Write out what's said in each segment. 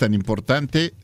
tan importante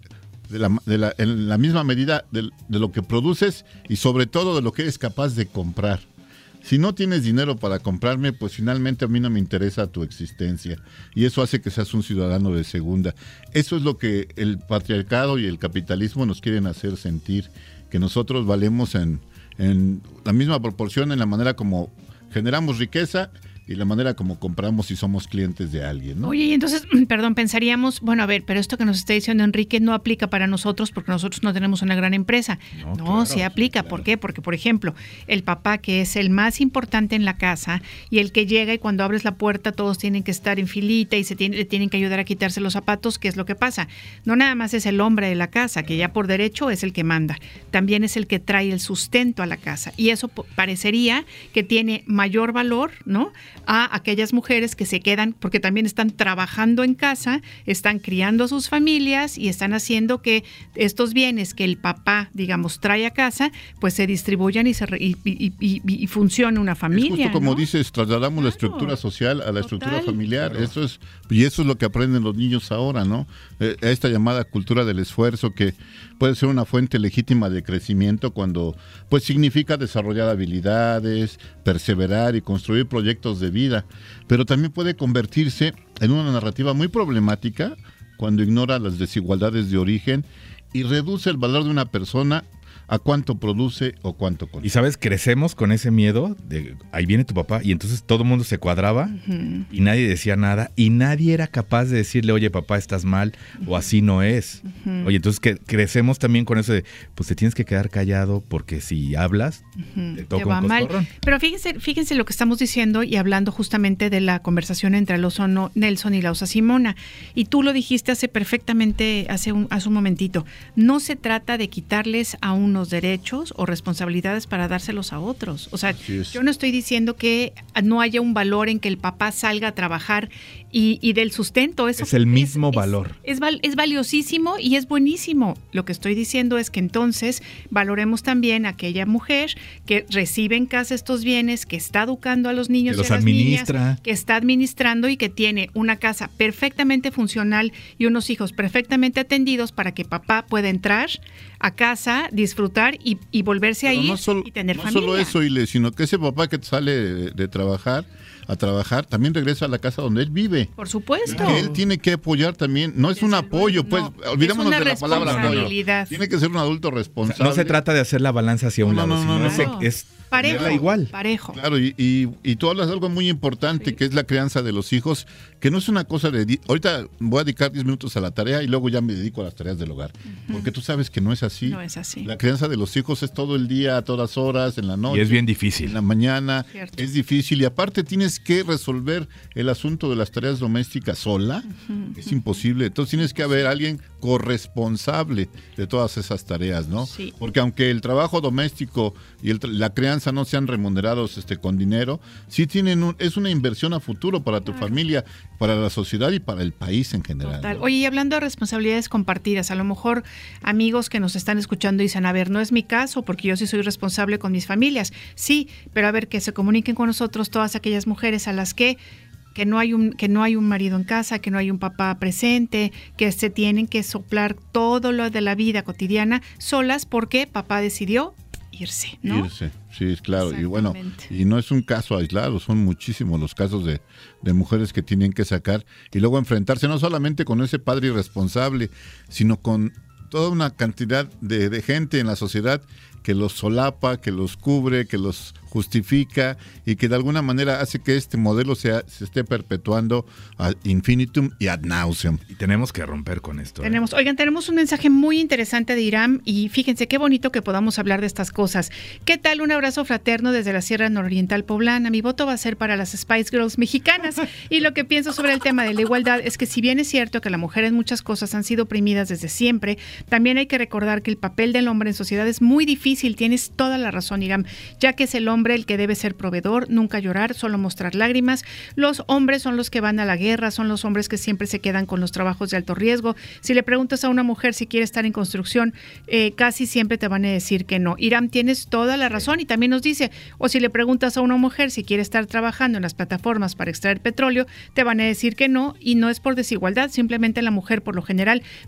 en la misma medida de lo que produces y sobre todo de lo que eres capaz de comprar. Si no tienes dinero para comprarme, pues finalmente a mí no me interesa tu existencia. Y eso hace que seas un ciudadano de segunda. Eso es lo que el patriarcado y el capitalismo nos quieren hacer sentir, que nosotros valemos en la misma proporción en la manera como generamos riqueza y la manera como compramos si somos clientes de alguien, ¿no? Oye, y entonces, perdón, pensaríamos, bueno, a ver, pero esto que nos está diciendo Enrique no aplica para nosotros porque nosotros no tenemos una gran empresa. No, claro, sí aplica. Claro. ¿Por qué? Porque, por ejemplo, el papá, que es el más importante en la casa y el que llega y cuando abres la puerta todos tienen que estar en filita y le tienen que ayudar a quitarse los zapatos, ¿qué es lo que pasa? No nada más es el hombre de la casa, que ya por derecho es el que manda, también es el que trae el sustento a la casa y eso parecería que tiene mayor valor, ¿no?, a aquellas mujeres que se quedan, porque también están trabajando en casa, están criando a sus familias y están haciendo que estos bienes que el papá, digamos, trae a casa, pues se distribuyan y funcione una familia. Es justo como ¿no? dices, trasladamos la estructura social a la estructura familiar. Claro. Eso es lo que aprenden los niños ahora, ¿no? Esta llamada cultura del esfuerzo, que puede ser una fuente legítima de crecimiento cuando pues significa desarrollar habilidades, perseverar y construir proyectos de vida, pero también puede convertirse en una narrativa muy problemática cuando ignora las desigualdades de origen y reduce el valor de una persona a cuánto produce o cuánto consume. Y sabes, crecemos con ese miedo de ahí viene tu papá, y entonces todo el mundo se cuadraba y nadie decía nada y nadie era capaz de decirle, oye papá, estás mal o así no es. Oye, entonces que crecemos también con eso de, pues te tienes que quedar callado porque si hablas te toca te va un mal. coscorrón. Pero fíjense lo que estamos diciendo y hablando justamente de la conversación entre Alonso Nelson y la Osa Simona. Y tú lo dijiste hace un momentito. No se trata de quitarles a unos derechos o responsabilidades para dárselos a otros. O sea, yo no estoy diciendo que no haya un valor en que el papá salga a trabajar y del sustento. Eso es el mismo valor. Es valiosísimo y es buenísimo. Lo que estoy diciendo es que entonces valoremos también a aquella mujer que recibe en casa estos bienes, que está educando a los niños y a las niñas, que está administrando y que tiene una casa perfectamente funcional y unos hijos perfectamente atendidos para que papá pueda entrar a casa, disfrutar y volverse a ir y tener familia. No solo eso, Ile, sino que ese papá que sale de trabajar a trabajar, también regresa a la casa donde él vive. Por supuesto. Que él tiene que apoyar también, no es un apoyo, pues, olvidémonos de la palabra apoyo. Tiene que ser un adulto responsable. O sea, no se trata de hacer la balanza hacia un lado, sino es parejo, igual. Parejo. Claro, y tú hablas de algo muy importante, que es la crianza de los hijos, que no es una cosa de... Ahorita voy a dedicar 10 minutos a la tarea y luego ya me dedico a las tareas del hogar. Porque tú sabes que no es así. No es así. La crianza de los hijos es todo el día, a todas horas, en la noche. Y es bien difícil. En la mañana. Cierto. Es difícil. Y aparte tienes que resolver el asunto de las tareas domésticas sola. Es imposible. Entonces tienes que haber alguien corresponsable de todas esas tareas, ¿no? Sí. Porque aunque el trabajo doméstico y la crianza no sean remunerados con dinero, sí es una inversión a futuro para tu familia, para la sociedad y para el país en general. Total. ¿no? Oye, y hablando de responsabilidades compartidas, a lo mejor amigos que nos están escuchando dicen, a ver, no es mi caso porque yo sí soy responsable con mis familias. Sí, pero a ver, que se comuniquen con nosotros todas aquellas mujeres a las que no hay un marido en casa, que no hay un papá presente, que se tienen que soplar todo lo de la vida cotidiana solas porque papá decidió irse, ¿no? Irse, sí, claro. Y bueno, y no es un caso aislado, son muchísimos los casos de mujeres que tienen que sacar y luego enfrentarse no solamente con ese padre irresponsable, sino con toda una cantidad de gente en la sociedad que los solapa, que los cubre, que los justifica y que de alguna manera hace que este modelo se esté perpetuando ad infinitum y ad nauseam. Y tenemos que romper con esto. Oigan, tenemos un mensaje muy interesante de Iram y fíjense qué bonito que podamos hablar de estas cosas. ¿Qué tal? Un abrazo fraterno desde la Sierra Nororiental Poblana. Mi voto va a ser para las Spice Girls mexicanas y lo que pienso sobre el tema de la igualdad es que si bien es cierto que la mujer en muchas cosas han sido oprimidas desde siempre, también hay que recordar que el papel del hombre en sociedad es muy difícil. Tienes toda la razón, Iram, ya que es el hombre el que debe ser proveedor, nunca llorar, solo mostrar lágrimas. Los hombres son los que van a la guerra, son los hombres que siempre se quedan con los trabajos de alto riesgo. Si le preguntas a una mujer si quiere estar en construcción, casi siempre te van a decir que no. Iram, tienes toda la razón y también nos dice, o si le preguntas a una mujer si quiere estar trabajando en las plataformas para extraer petróleo, te van a decir que no y no es por desigualdad, simplemente la mujer por lo general